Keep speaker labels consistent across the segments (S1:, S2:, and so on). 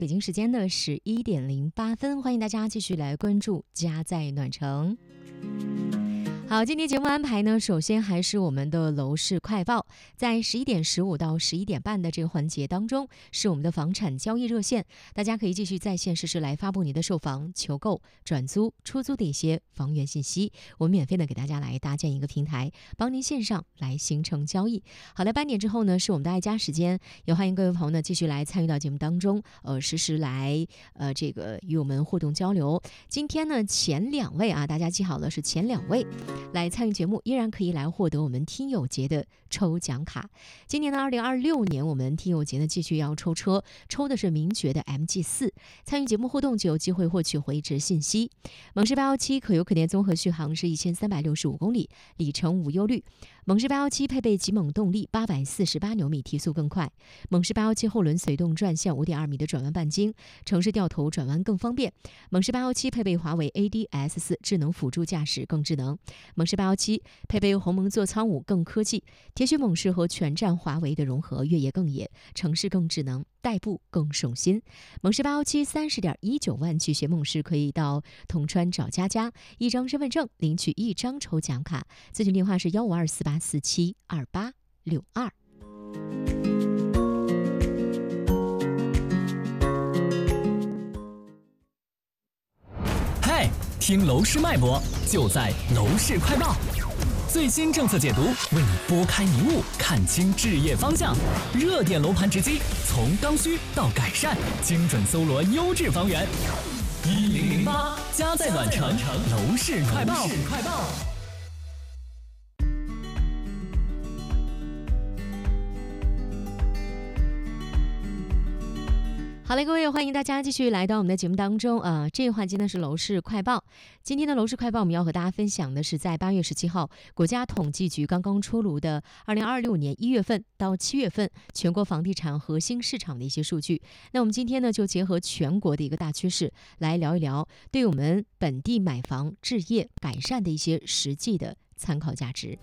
S1: 北京时间的11:08，欢迎大家继续来关注家在暖城。好，今天节目安排呢，首先还是我们的楼市快报，在11:15到11点半的这个环节当中，是我们的房产交易热线，大家可以继续在线实时来发布你的售房、求购、转租、出租的一些房源信息，我们免费的给大家来搭建一个平台，帮您线上来形成交易。好的，8点之后呢，是我们的爱家时间，也欢迎各位朋友呢继续来参与到节目当中，实时来这个与我们互动交流。今天呢，前2位啊，大家记好了，是前2位。来参与节目，依然可以来获得我们听友节的抽奖卡。今年的2026年，我们听友节呢继续要抽车，抽的是名爵的 MG4。参与节目互动就有机会获取回执信息。猛士817可油可电综合续航是1365公里，里程无忧虑。猛士817配备极猛动力，848牛米，提速更快。猛士817后轮随动转向5.2米的转弯半径，城市掉头转弯更方便。猛士817配备华为 ADS4智能辅助驾驶更智能。猛士817配备鸿蒙座舱5更科技，铁血猛士和全站华为的融合，越野更野，城市更智能，代步更省心。猛士817 30.19万拒学猛士可以到铜川找佳佳，一张身份证领取1张抽奖卡。咨询电话是15248472862。
S2: 嗨，听楼市脉搏，就在楼市快报。最新政策解读，为你拨开迷雾，看清置业方向。热点楼盘直击，从刚需到改善，精准搜罗优质房源。1008家在暖城楼市快报。
S1: 好嘞，各位，欢迎大家继续来到我们的节目当中。这个环节呢是楼市快报。今天的楼市快报，我们要和大家分享的是在8月17号，国家统计局刚刚出炉的2026年1月份到7月份全国房地产核心市场的一些数据。那我们今天呢就结合全国的一个大趋势来聊一聊，对我们本地买房、置业、改善的一些实际的参考价值。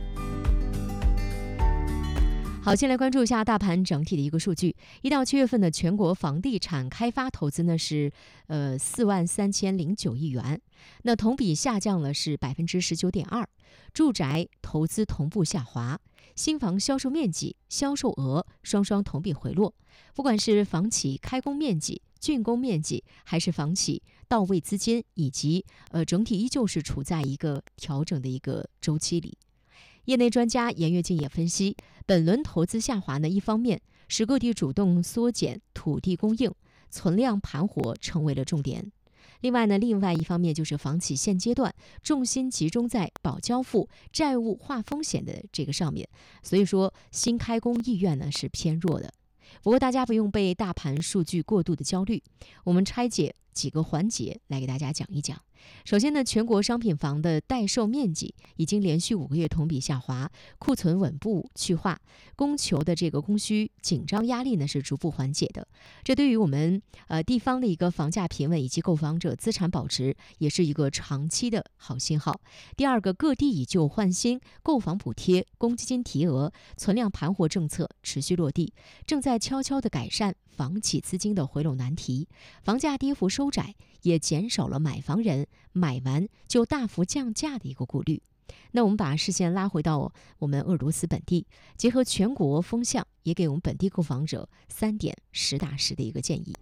S1: 好，先来关注一下大盘整体的一个数据。1到7月份的全国房地产开发投资呢是43009亿元，那同比下降了是19.2%。住宅投资同步下滑，新房销售面积、销售额双双同比回落。不管是房企开工面积、竣工面积，还是房企到位资金，以及整体依旧是处在一个调整的一个周期里。业内专家严跃进也分析，本轮投资下滑呢，一方面使各地主动缩减土地供应，存量盘活成为了重点。另外一方面就是房企现阶段重心集中在保交付、债务化风险的这个上面，所以说新开工意愿呢是偏弱的。不过大家不用被大盘数据过度的焦虑，我们拆解几个环节来给大家讲一讲。首先呢，全国商品房的待售面积已经连续5个月同比下滑，库存稳步去化，供求的这个供需紧张压力呢是逐步缓解的。这对于我们地方的一个房价平稳以及购房者资产保值也是一个长期的好信号。第二个，各地以旧换新、购房补贴、公积金提额、存量盘活政策持续落地，正在悄悄地改善房企资金的回笼难题，房价跌幅收窄，也减少了买房人买完就大幅降价的一个顾虑。那我们把视线拉回到我们鄂尔多斯本地，结合全国风向，也给我们本地购房者3点实打实的一个建议。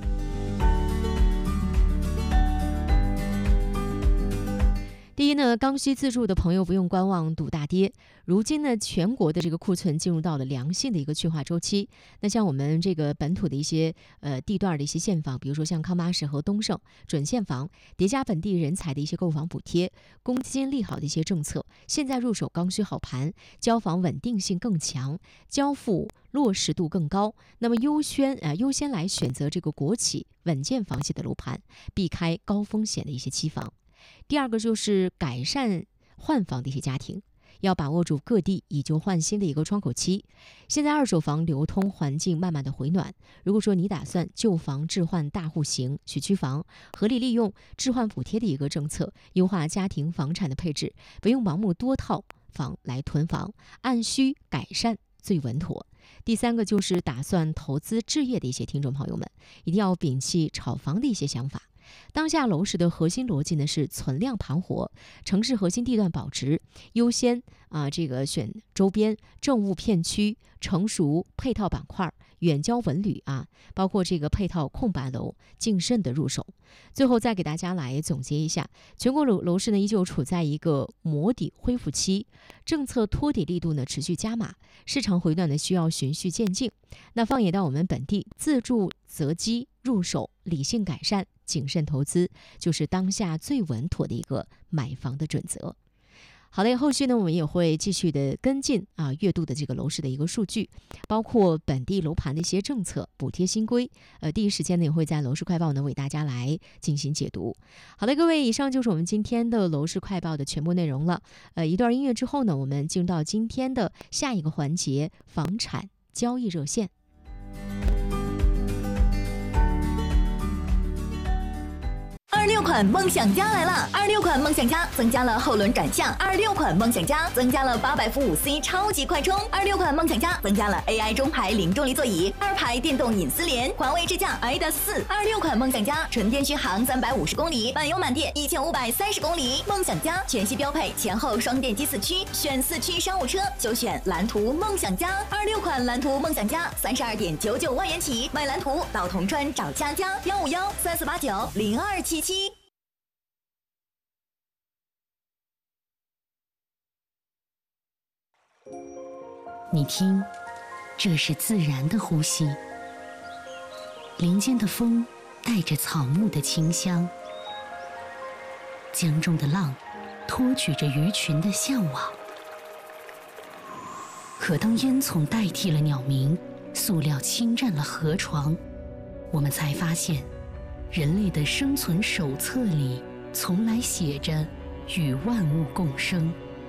S1: 第一呢，刚需自住的朋友不用观望赌大跌。如今呢，全国的这个库存进入到了良性的一个去化周期。那像我们这个本土的一些地段的一些现房，比如说像康巴什和东胜准现房，叠加本地人才的一些购房补贴、公积金利好的一些政策，现在入手刚需好盘，交房稳定性更强，交付落实度更高。那么优先来选择这个国企稳健房系的楼盘，避开高风险的一些期房。第二个就是改善换房的一些家庭，要把握住各地以旧换新的一个窗口期。现在二手房流通环境慢慢的回暖，如果说你打算旧房置换大户型学区房，合理利用置换补贴的一个政策，优化家庭房产的配置，不用盲目多套房来囤房，按需改善最稳妥。 第三个就是打算投资置业的一些听众朋友们，一定要摒弃炒房的一些想法。当下楼市的核心逻辑呢是存量盘活，城市核心地段保值，优先选周边政务片区、成熟配套板块、远郊文旅包括这个配套空白楼，谨慎的入手。最后再给大家来总结一下，全国楼市呢依旧处在一个磨底恢复期，政策托底力度呢持续加码，市场回暖呢需要循序渐进。那放眼到我们本地，自住择机入手，理性改善，谨慎投资，就是当下最稳妥的一个买房的准则。好嘞，后续呢我们也会继续的跟进月度的这个楼市的一个数据，包括本地楼盘的一些政策、补贴新规，第一时间呢也会在楼市快报呢为大家来进行解读。好的，各位，以上就是我们今天的楼市快报的全部内容了。一段音乐之后呢，我们进入到今天的下一个环节——房产交易热线。
S3: 26款梦想家来了！26款梦想家增加了后轮转向，26款梦想家增加了800伏5C 超级快充，26款梦想家增加了 AI 中排零重力座椅，2排电动隐私联，华为智驾 i-4。26款梦想家纯电续航350公里，满油满电1530公里。梦想家全系标配前后双电机4驱，选4驱商务车就选蓝图梦想家。26款蓝图梦想家32.99万元起，买蓝图到铜川找佳佳15134890277。
S4: 你听，这是自然的呼吸。林间的风带着草木的清香，江中的浪托举着鱼群的向往。可当烟囱代替了鸟鸣，塑料侵占了河床，我们才发现，人类的生存手册里从来写着与万物共生。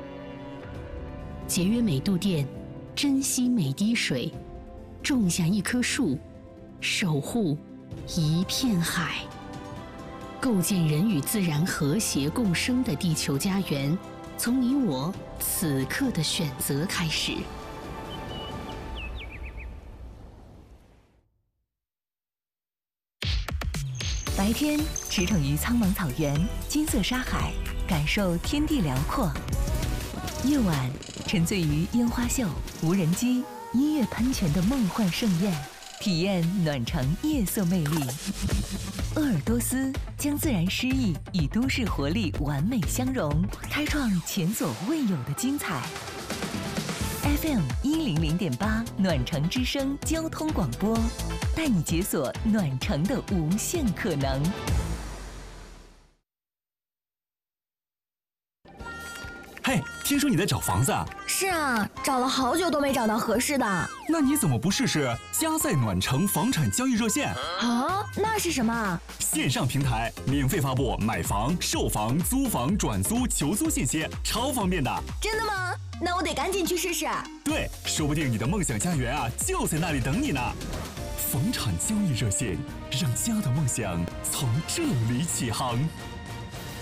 S4: 节约每度电，珍惜每滴水，种下一棵树，守护一片海，构建人与自然和谐共生的地球家园，从你我此刻的选择开始。
S3: 白天驰骋于苍茫草原、金色沙海，感受天地辽阔；夜晚沉醉于烟花秀、无人机、音乐喷泉的梦幻盛宴，体验暖城夜色魅力。鄂尔多斯将自然诗意与都市活力完美相融，开创前所未有的精彩。FM 100.8暖城之声交通广播，带你解锁暖城的无限可能。
S5: 嘿，听说你在找房子啊？
S6: 是啊，找了好久都没找到合适的。
S5: 那你怎么不试试嘉赛暖城房产交易热线
S6: 啊？那是什么？
S5: 线上平台，免费发布买房、售房、租房、转租、求租信息，超方便的。
S6: 真的吗？那我得赶紧去试试。
S5: 对，说不定你的梦想家园就在那里等你呢。房产交易热线，让家的梦想从这里起航。